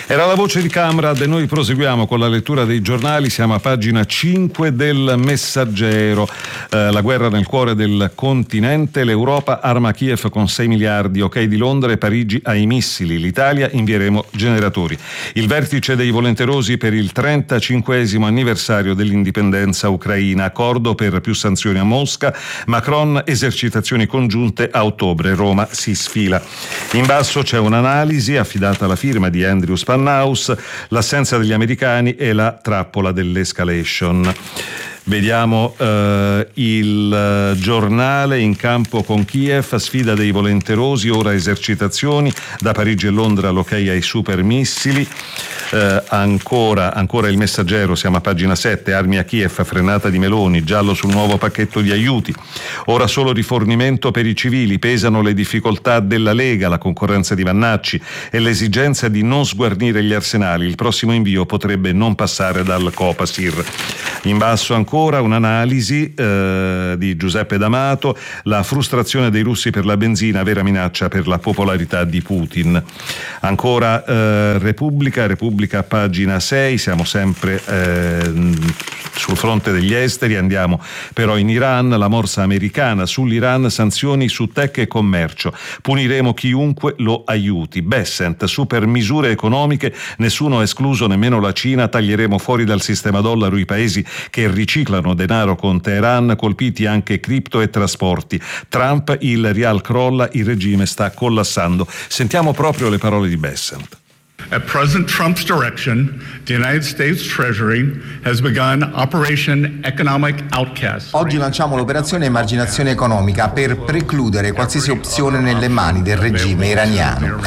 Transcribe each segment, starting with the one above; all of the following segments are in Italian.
Era la voce di Camrad e noi proseguiamo con la lettura dei giornali. Siamo a pagina 5 del Messaggero. La guerra nel cuore del continente, l'Europa arma Kiev con 6 miliardi, ok di Londra e Parigi ai missili, l'Italia invieremo generatori. Il vertice dei volenterosi per il 35esimo anniversario dell'indipendenza ucraina, accordo per più sanzioni a Mosca, Macron esercitazioni congiunte a ottobre, Roma si sfila. In basso c'è un'analisi affidata alla firma di Andrew Spanhaus, l'assenza degli americani e la trappola dell'escalation. Vediamo il giornale in campo con Kiev, sfida dei volenterosi, ora esercitazioni, da Parigi e Londra l'ok ai super missili. Ancora il Messaggero, siamo a pagina 7, armi a Kiev, frenata di Meloni, giallo sul nuovo pacchetto di aiuti. Ora solo rifornimento per i civili, pesano le difficoltà della Lega, la concorrenza di Vannacci e l'esigenza di non sguarnire gli arsenali. Il prossimo invio potrebbe non passare dal Copasir. In basso ancora un'analisi di Giuseppe D'Amato, la frustrazione dei russi per la benzina, vera minaccia per la popolarità di Putin. Ancora Repubblica, pagina 6, siamo sempre sul fronte degli esteri, andiamo però in Iran, la morsa americana sull'Iran, sanzioni su tech e commercio, puniremo chiunque lo aiuti. Bessent, super misure economiche, nessuno escluso, nemmeno la Cina, taglieremo fuori dal sistema dollaro i paesi che riciclano denaro con Teheran, colpiti anche cripto e trasporti. Trump, il rial crolla, il regime sta collassando. Sentiamo proprio le parole di Bessent. At President Trump's direction, the United States Treasury has begun Operation Economic Outcast. Oggi lanciamo l'operazione emarginazione economica per precludere qualsiasi opzione nelle mani del regime iraniano.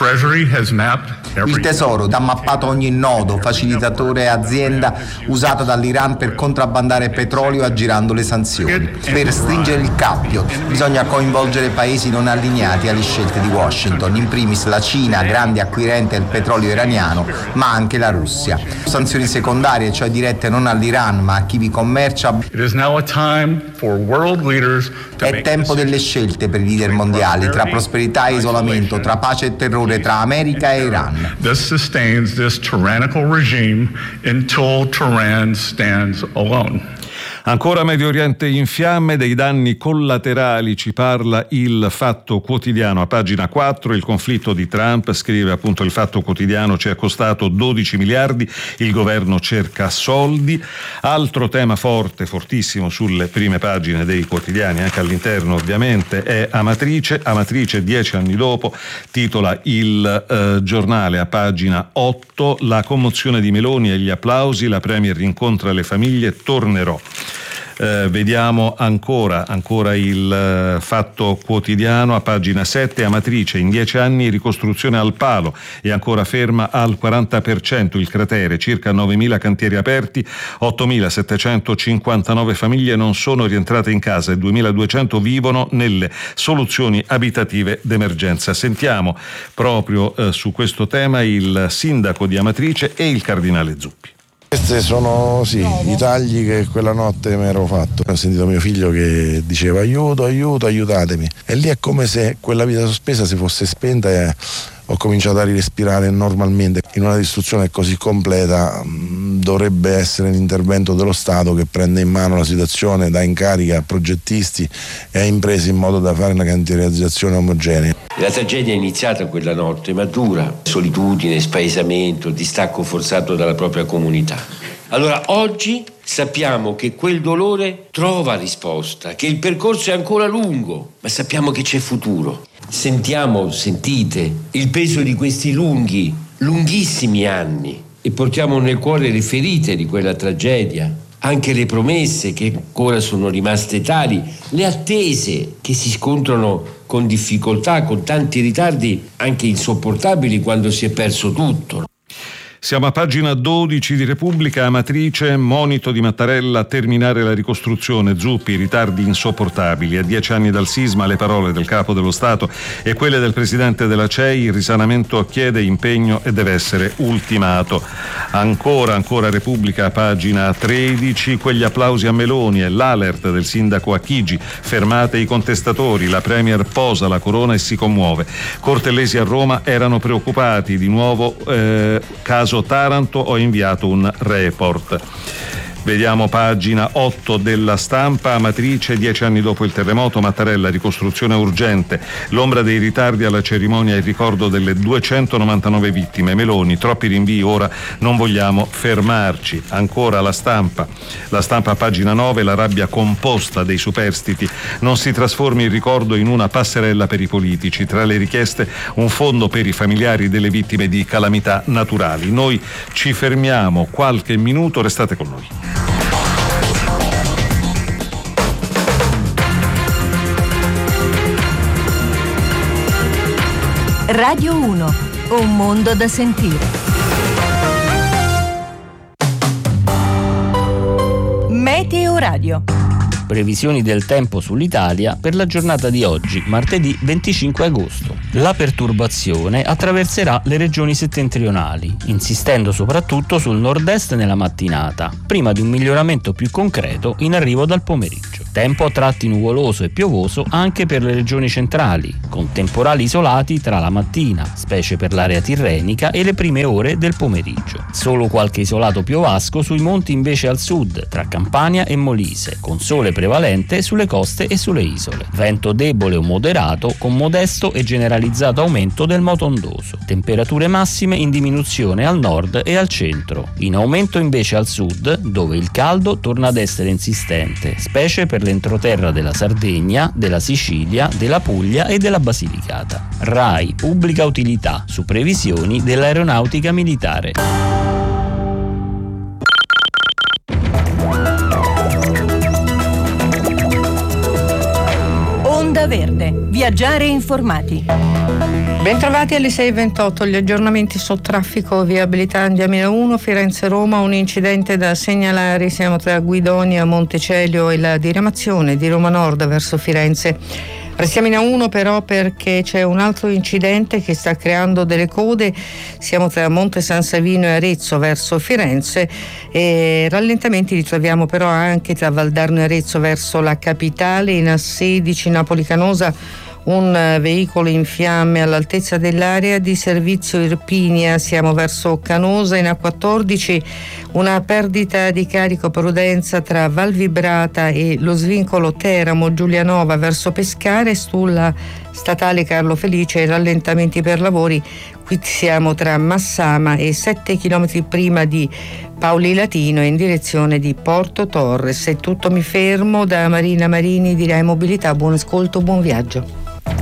Il Tesoro ha mappato ogni nodo, facilitatore e azienda usata dall'Iran per contrabbandare petrolio aggirando le sanzioni. Per stringere il cappio bisogna coinvolgere paesi non allineati alle scelte di Washington, in primis la Cina, grande acquirente del petrolio iraniano, ma anche la Russia. Sanzioni secondarie, cioè dirette non all'Iran ma a chi vi commercia. È tempo delle scelte per i leader mondiali, tra prosperità e isolamento, tra pace e terrore, tra America e Iran. This sustains this tyrannical regime until Tehran stands alone. Ancora Medio Oriente in fiamme, dei danni collaterali ci parla il Fatto Quotidiano a pagina 4. Il conflitto di Trump, scrive appunto il Fatto Quotidiano, ci è costato 12 miliardi, il governo cerca soldi. Altro tema forte, fortissimo sulle prime pagine dei quotidiani, anche all'interno ovviamente, è Amatrice. Amatrice 10 anni dopo, titola il giornale a pagina 8, la commozione di Meloni e gli applausi, la Premier rincontra le famiglie, tornerò. Vediamo ancora il Fatto Quotidiano a pagina 7, Amatrice, in 10 anni ricostruzione al palo e ancora ferma al 40% il cratere, circa 9.000 cantieri aperti, 8.759 famiglie non sono rientrate in casa e 2.200 vivono nelle soluzioni abitative d'emergenza. Sentiamo proprio su questo tema il sindaco di Amatrice e il cardinale Zuppi. Questi sono i tagli che quella notte mi ero fatto. Ho sentito mio figlio che diceva aiuto, aiutatemi. E lì è come se quella vita sospesa si fosse spenta e ho cominciato a respirare normalmente. In una distruzione così completa dovrebbe essere l'intervento dello Stato che prende in mano la situazione, dà incarica a progettisti e a imprese in modo da fare una cantierizzazione omogenea. La tragedia è iniziata quella notte, ma dura. Solitudine, spaesamento, distacco forzato dalla propria comunità. Allora oggi sappiamo che quel dolore trova risposta, che il percorso è ancora lungo, ma sappiamo che c'è futuro. Sentite il peso di questi lunghissimi anni e portiamo nel cuore le ferite di quella tragedia, anche le promesse che ancora sono rimaste tali, le attese che si scontrano con difficoltà, con tanti ritardi anche insopportabili quando si è perso tutto. Siamo a pagina 12 di Repubblica. Amatrice, monito di Mattarella, terminare la ricostruzione. Zuppi, ritardi insopportabili. A 10 anni dal sisma, le parole del capo dello Stato e quelle del presidente della CEI. Il risanamento chiede impegno e deve essere ultimato. Ancora Repubblica, pagina 13. Quegli applausi a Meloni e l'alert del sindaco a Chigi. Fermate i contestatori. La premier posa la corona e si commuove. Cortellesi a Roma erano preoccupati. Di nuovo caso Taranto, ho inviato un report. Vediamo pagina 8 della Stampa. Amatrice, 10 anni dopo il terremoto, Mattarella, ricostruzione urgente. L'ombra dei ritardi alla cerimonia in ricordo delle 299 vittime. Meloni, troppi rinvii, ora non vogliamo fermarci. Ancora la Stampa, pagina 9, la rabbia composta dei superstiti. Non si trasformi il ricordo in una passerella per i politici. Tra le richieste un fondo per i familiari delle vittime di calamità naturali. Noi ci fermiamo qualche minuto, restate con noi. Radio 1, un mondo da sentire. Meteo Radio. Previsioni del tempo sull'Italia per la giornata di oggi, martedì 25 agosto. La perturbazione attraverserà le regioni settentrionali, insistendo soprattutto sul nord-est nella mattinata, prima di un miglioramento più concreto in arrivo dal pomeriggio. Tempo a tratti nuvoloso e piovoso anche per le regioni centrali, con temporali isolati tra la mattina, specie per l'area tirrenica, e le prime ore del pomeriggio. Solo qualche isolato piovasco sui monti invece al sud, tra Campania e Molise, con sole prevalente sulle coste e sulle isole. Vento debole o moderato con modesto e generalizzato aumento del moto ondoso. Temperature massime in diminuzione al nord e al centro. In aumento invece al sud, dove il caldo torna ad essere insistente, specie per l'entroterra della Sardegna, della Sicilia, della Puglia e della Basilicata. RAI Pubblica Utilità su previsioni dell'aeronautica militare. Onda Verde. Viaggiare informati. Bentrovati alle 6:28, gli aggiornamenti sul traffico viabilità. Andiamo a 1, Firenze-Roma, un incidente da segnalare, siamo tra Guidonia, Montecelio e la diramazione di Roma Nord verso Firenze. Restiamo in A1 però perché c'è un altro incidente che sta creando delle code, siamo tra Monte San Savino e Arezzo verso Firenze, e rallentamenti li troviamo però anche tra Valdarno e Arezzo verso la capitale. In A16 Napoli Canosa un veicolo in fiamme all'altezza dell'area di servizio Irpinia, siamo verso Canosa. In A14 una perdita di carico Prudenza tra Val Vibrata e lo svincolo Teramo Giulianova verso Pescara, e sulla statale Carlo Felice rallentamenti per lavori. Qui siamo tra Massama e 7 km prima di Paoli Latino in direzione di Porto Torres. È tutto, mi fermo. Da Marina Marini di Rai Mobilità, buon ascolto, buon viaggio.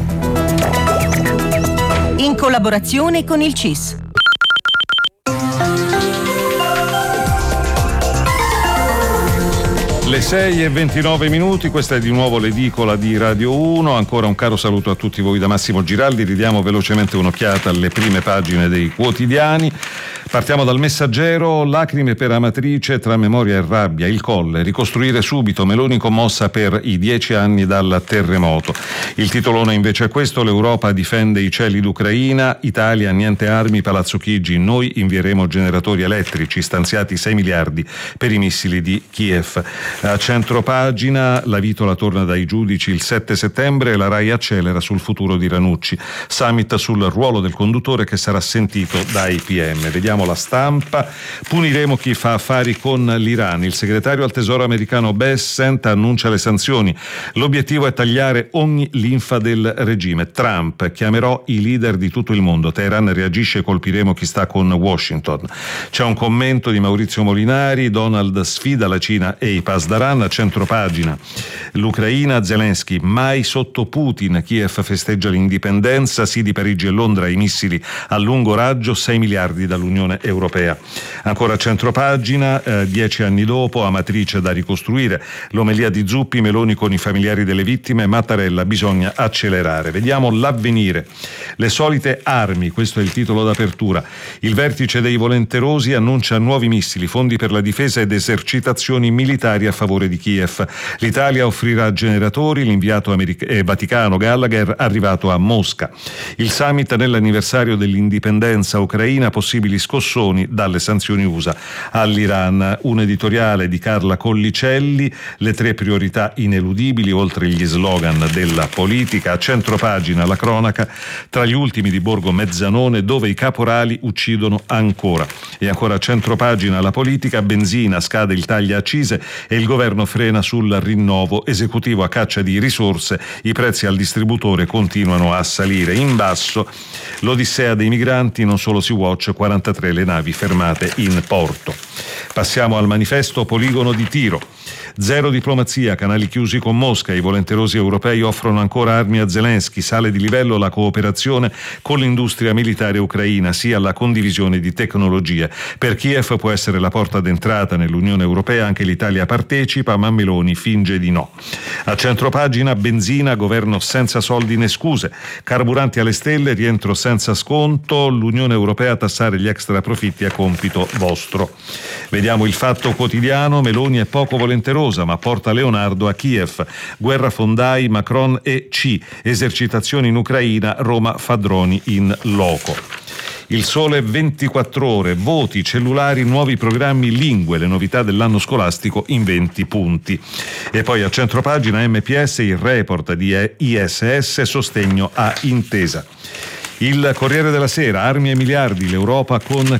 In collaborazione con il CIS. Le 6:29, questa è di nuovo l'edicola di Radio 1. Ancora un caro saluto a tutti voi da Massimo Giraldi. Ridiamo velocemente un'occhiata alle prime pagine dei quotidiani. Partiamo dal Messaggero. Lacrime per Amatrice, tra memoria e rabbia. Il Colle, ricostruire subito. Meloni commossa per i 10 anni dal terremoto. Il titolone invece è questo: l'Europa difende i cieli d'Ucraina, Italia niente armi, Palazzo Chigi, noi invieremo generatori elettrici, stanziati 6 miliardi per i missili di Kiev. A centropagina, la Vitola torna dai giudici il 7 settembre e la Rai accelera sul futuro di Ranucci. Summit sul ruolo del conduttore che sarà sentito dai PM. Vediamo la Stampa. Puniremo chi fa affari con l'Iran. Il segretario al Tesoro americano Bessent annuncia le sanzioni. L'obiettivo è tagliare ogni linfa del regime. Trump: chiamerò i leader di tutto il mondo. Teheran reagisce, colpiremo chi sta con Washington. C'è un commento di Maurizio Molinari. Donald sfida la Cina e i puzzle Mazdaran. A centropagina l'Ucraina, Zelensky mai sotto Putin, Kiev festeggia l'indipendenza, sì di Parigi e Londra i missili a lungo raggio, 6 miliardi dall'Unione Europea. Ancora a centropagina, 10 anni dopo, Amatrice da ricostruire, l'omelia di Zuppi, Meloni con i familiari delle vittime, Mattarella bisogna accelerare. Vediamo l'Avvenire. Le solite armi, questo è il titolo d'apertura. Il vertice dei volenterosi annuncia nuovi missili, fondi per la difesa ed esercitazioni militari a favore di Kiev. L'Italia offrirà generatori, l'inviato vaticano Gallagher arrivato a Mosca. Il summit nell'anniversario dell'indipendenza ucraina, possibili scossoni dalle sanzioni USA all'Iran. Un editoriale di Carla Collicelli, le 3 priorità ineludibili oltre gli slogan della politica. A centropagina la cronaca, tra gli ultimi di Borgo Mezzanone, dove i caporali uccidono ancora. E ancora a centropagina la politica, benzina, scade il taglia accise e il governo frena sul rinnovo, esecutivo a caccia di risorse, i prezzi al distributore continuano a salire. In basso l'odissea dei migranti, non solo Sea-Watch, 43 le navi fermate in porto. Passiamo al manifesto poligono di tiro. Zero diplomazia, canali chiusi con Mosca, i volenterosi europei offrono ancora armi a Zelensky, sale di livello la cooperazione con l'industria militare ucraina, sia alla condivisione di tecnologie. Per Kiev può essere la porta d'entrata nell'Unione Europea, anche l'Italia partecipa, ma Meloni finge di no. A centropagina benzina, governo senza soldi né scuse, carburanti alle stelle, rientro senza sconto, l'Unione Europea a tassare gli extra profitti a compito vostro. Vediamo il Fatto Quotidiano, Meloni è poco volenterosa ma porta Leonardo a Kiev, guerra fondai, Macron e C, esercitazioni in Ucraina, Roma fa droni in loco. Il Sole 24 Ore, voti, cellulari, nuovi programmi, lingue, le novità dell'anno scolastico in 20 punti. E poi a centropagina MPS, il report di ISS, sostegno a Intesa. Il Corriere della Sera, armi e miliardi, l'Europa con